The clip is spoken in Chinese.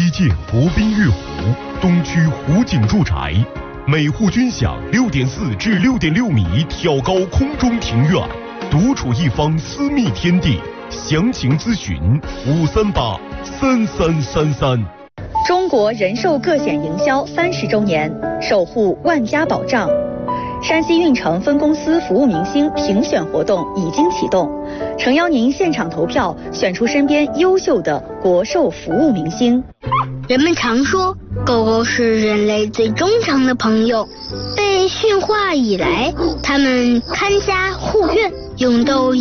西建国宾悦湖，东区湖景住宅，每户均享6.4至6.6米挑高空中庭院，独处一方私密天地。详情咨询5383333。 中国人寿个险营销30周年，守护万家保障。山西运城分公司服务明星评选活动已经启动，诚邀您现场投票，选出身边优秀的国寿服务明星。 人们常说，狗狗是人类最忠诚的朋友。被驯化以来，它们看家护院，勇斗